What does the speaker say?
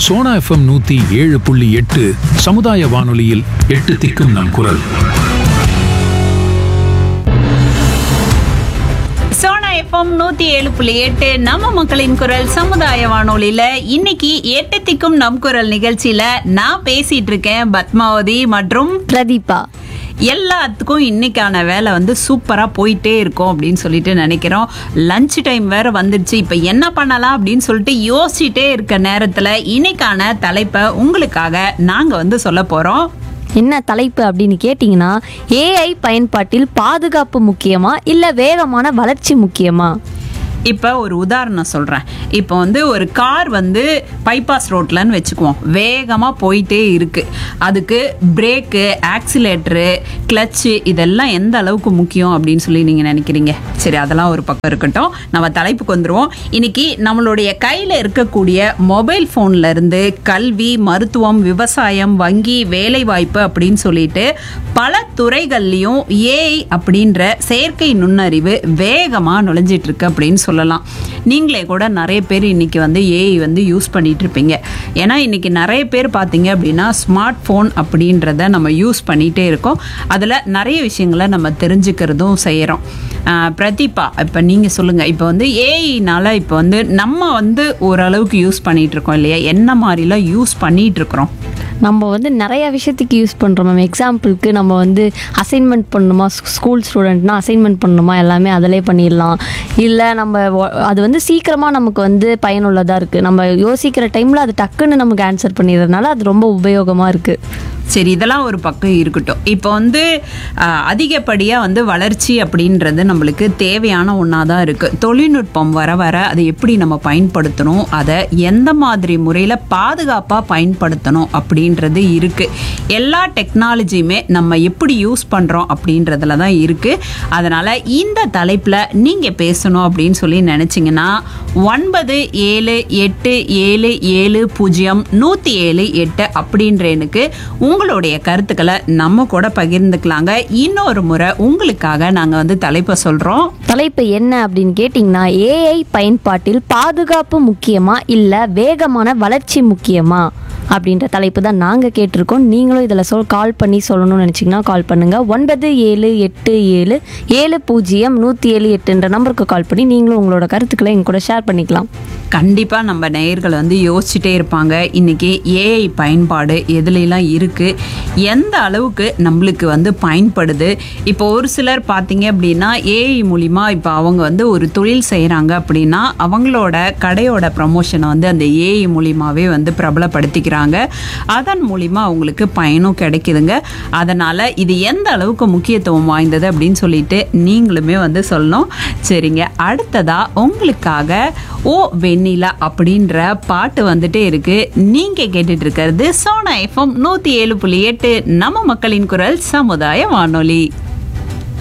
Sona FM 107.8 சமுதாய வானொலியில் 8 திக்கும் நம் குரல். சோனா எஃப்எம் 107.8 நம்ம மக்களின் குரல் சமுதாய வானொலியில இன்னைக்கு 8 திக்கும் நம் குரல் நிகழ்ச்சியில நான் பேசிட்டு இருக்கேன் பத்மாவதி மற்றும் பிரதீபா. எல்லாத்துக்கும் இன்னைக்கான வேலை வந்து சூப்பரா போயிட்டே இருக்கும் அப்படின்னு சொல்லிட்டு நினைக்கிறோம். லஞ்ச் டைம் வேற வந்துடுச்சு. இப்ப என்ன பண்ணலாம் அப்படின்னு சொல்லிட்டு யோசிச்சுட்டே இருக்க நேரத்துல இன்னைக்கான தலைப்பை உங்களுக்காக நாங்க வந்து சொல்ல போறோம். என்ன தலைப்பு அப்படின்னு கேட்டிங்கன்னா, ஏஐ பயன்பாட்டில் பாதுகாப்பு முக்கியமா இல்லை வேகமான வளர்ச்சி முக்கியமா? இப்போ ஒரு உதாரணம் சொல்கிறேன். இப்போ வந்து ஒரு கார் வந்து பைபாஸ் ரோட்லன்னு வச்சுக்குவோம், வேகமாக போயிட்டே இருக்குது. அதுக்கு பிரேக்கு, ஆக்சிலேட்டரு, கிளச்சு இதெல்லாம் எந்த அளவுக்கு முக்கியம் அப்படின்னு சொல்லி நீங்கள் நினைக்கிறீங்க? சரி, அதெல்லாம் ஒரு பக்கம் இருக்கட்டும். நம்ம தலைப்புக்கு வந்துடுவோம். இன்னைக்கு நம்மளுடைய கையில் இருக்கக்கூடிய மொபைல் ஃபோன்லேருந்து கல்வி, மருத்துவம், விவசாயம், வங்கி, வேலைவாய்ப்பு அப்படின்னு சொல்லிட்டு பல துறைகள்லையும் ஏஐ அப்படின்ற செயற்கை நுண்ணறிவு வேகமாக நுழைஞ்சிட்டு இருக்கு அப்படின்னு சொல்லலாம். நீங்களே கூட நிறைய பேர் இன்னைக்கு வந்து ஏஐ வந்து யூஸ் பண்ணிட்டு இருப்பீங்க. ஏன்னா இன்னைக்கு நிறைய பேர் பார்த்தீங்க அப்படின்னா ஸ்மார்ட் ஃபோன் அப்படின்றத நம்ம யூஸ் பண்ணிகிட்டே இருக்கோம். அதில் நிறைய விஷயங்களை நம்ம தெரிஞ்சுக்கிறதும் செய்கிறோம். பிரதீபா, இப்போ நீங்கள் சொல்லுங்கள். இப்போ வந்து ஏஐனால இப்போ வந்து நம்ம வந்து ஓரளவுக்கு யூஸ் பண்ணிகிட்டு இருக்கோம் இல்லையா? என்ன மாதிரிலாம் யூஸ் பண்ணிகிட்டு இருக்கிறோம்? நம்ம வந்து நிறைய விஷயத்துக்கு யூஸ் பண்ணுறோம் மேம். எக்ஸாம்பிளுக்கு நம்ம வந்து அசைன்மெண்ட் பண்ணணுமா, ஸ்கூல் ஸ்டூடெண்ட்னா அசைன்மெண்ட் பண்ணணுமா, எல்லாமே அதிலே பண்ணிடலாம். இல்லை நம்ம அது வந்து சீக்கிரமாக நமக்கு வந்து பயனுள்ளதாக இருக்குது. நம்ம யோசிக்கிற டைமில் அது டக்குன்னு நமக்கு ஆன்சர் பண்ணிடுறதுனால அது ரொம்ப உபயோகமாக இருக்குது. சரி, இதெல்லாம் ஒரு பக்கம் இருக்கட்டும். இப்போ வந்து அதிகப்படியாக வந்து வளர்ச்சி அப்படின்றது நம்மளுக்கு தேவையான ஒன்றா தான் இருக்குது. தொழில்நுட்பம் வர வர அதை எப்படி நம்ம பயன்படுத்தணும், அதை எந்த மாதிரி முறையில் பாதுகாப்பாக பயன்படுத்தணும் அப்படின்றது இருக்குது. எல்லா டெக்னாலஜியுமே நம்ம எப்படி யூஸ் பண்ணுறோம் அப்படின்றதுல தான் இருக்குது. அதனால் இந்த தலைப்பில் நீங்கள் பேசணும் அப்படின்னு சொல்லி நினச்சிங்கன்னா 9787700178 அப்படின்ற எனக்கு உங்களுடைய கருத்துக்களை நம்ம கூட பகிர்ந்துக்கலாங்க. இன்னொரு முறை உங்களுக்காக நாங்கள் வந்து தலைப்பை சொல்கிறோம். தலைப்பு என்ன அப்படின்னு கேட்டிங்கன்னா, ஏஐ பயன்பாட்டில் பாதுகாப்பு முக்கியமா இல்லை வேகமான வளர்ச்சி முக்கியமா அப்படின்ற தலைப்பு தான் நாங்கள் கேட்டிருக்கோம். நீங்களும் இதில் கால் பண்ணி சொல்லணும்னு நினச்சிங்கன்னா கால் பண்ணுங்கள். 9787700178 நம்பருக்கு கால் பண்ணி நீங்களும் உங்களோட கருத்துக்களை எங்க கூட ஷேர் பண்ணிக்கலாம். கண்டிப்பாக நம்ம நேயர்கள் வந்து யோசிச்சுட்டே இருப்பாங்க, இன்றைக்கி ஏஐ பயன்பாடு எதுலாம் இருக்குது, எந்த அளவுக்கு நம்மளுக்கு வந்து பயன்படுது. இப்போ ஒரு சிலர் பார்த்தீங்க அப்படின்னா ஏஐ மூலிமா இப்போ அவங்க வந்து ஒரு தொழில் செய்கிறாங்க அப்படின்னா அவங்களோட கடையோட ப்ரமோஷனை வந்து அந்த ஏஐ மூலிமாவே வந்து பிரபலப்படுத்திக்கிறாங்க. அதன் மூலிமா அவங்களுக்கு பயனும் கிடைக்குதுங்க. அதனால் இது எந்த அளவுக்கு முக்கியத்துவம் வாய்ந்தது அப்படின்னு சொல்லிட்டு நீங்களுமே வந்து சொல்லணும். சரிங்க, அடுத்ததாக உங்களுக்காக ஓ வெண்ணிலா அப்படின்ற பாட்டு வந்துட்டே இருக்கு. நீங்கள் கேட்டுட்டு இருக்கிறது சோனா எஃப்எம் 107.8 நம்ம மக்களின் குரல் சமுதாய வானொலி.